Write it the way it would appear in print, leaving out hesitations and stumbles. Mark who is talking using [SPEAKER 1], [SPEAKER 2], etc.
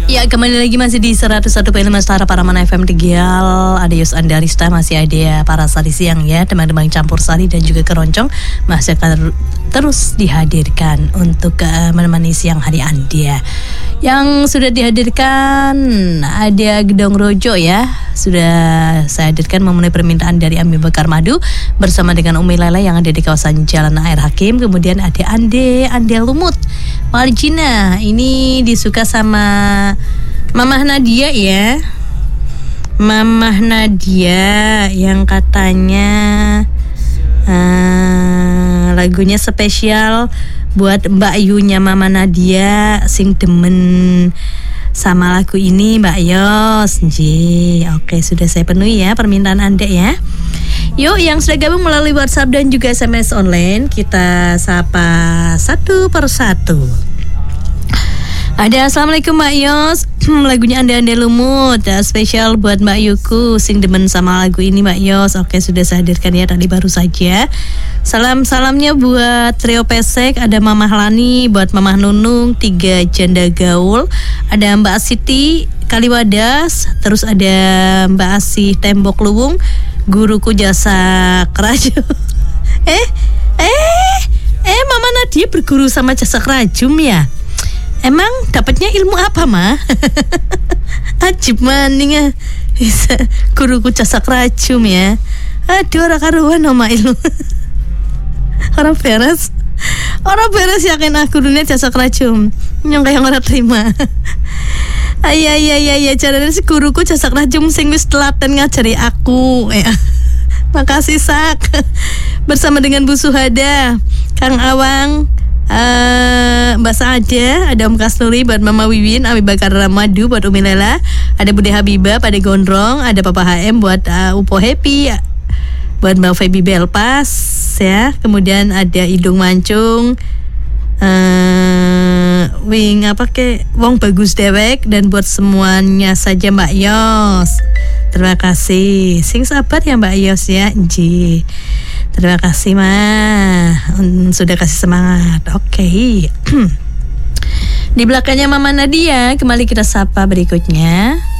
[SPEAKER 1] Ya, kembali lagi masih di 101.5 Stara Paramana FM Tegal. Ada Yus Andarista, masih ada para sari siang ya, teman-teman campur sari dan juga keroncong masih akan terus dihadirkan untuk menemani siang hari Anda. Yang sudah dihadirkan ada Gedong Rojo ya, sudah saya hadirkan memenuhi permintaan dari Ami Bakar Madu bersama dengan Umi Lela yang ada di kawasan Jalan Air Hakim. Kemudian ada Ande Lumut Margina, ini disuka sama Mamah Nadia ya, Mamah Nadia yang katanya lagunya spesial buat Mbak Yunya Mama Nadia, sing demen sama lagu ini Mbak Yos. Oke, sudah saya penuhi ya permintaan Anda ya. Yuk, yang sudah gabung melalui WhatsApp dan juga SMS online, kita sapa satu persatu. Ada Assalamualaikum Mbak Yos, lagunya Ande Lumut spesial buat Mbak Yuku, sing demen sama lagu ini Mbak Yos. Oke, sudah saya hadirkan ya tadi baru saja. Salamnya buat Trio Pesek, ada Mamah Lani, buat Mamah Nunung, 3 Janda Gaul, ada Mbak Siti Kaliwadas, terus ada Mbak Asih Tembok Luwung, guruku jasa kerajum. Mama Nadia berguru sama jasa kerajum ya? Emang dapatnya ilmu apa mah? Ajib maning ya, bisa guruku jasa kerajum ya. Aduh, orang karuan nama ilmu. Orang beres yakin aku dunia jasa kerajum yang kayak orang terima. Iya caranya si guruku jasa kerajum sing wis telaten ngajari aku ya. Makasih Sak. Bersama dengan Bu Suhada, Kang Awang, Mbak Saada, ada Om Kasnuri, buat Mama Wiwin, Ami Bakar Ramadu, buat Umi Lela, ada Bude Habibah, pada Gondrong, ada Papa HM buat Upo Happy, buat Mbak Feby Belpas ya. Kemudian ada Idung Mancung, Wing Wong Bagus Dewek, dan buat semuanya saja Mbak Yos. Terima kasih. Sing sabar ya Mbak Yos ya. Terima kasih sudah kasih semangat. Oke. Di belakangnya Mama Nadia, kembali kita sapa berikutnya.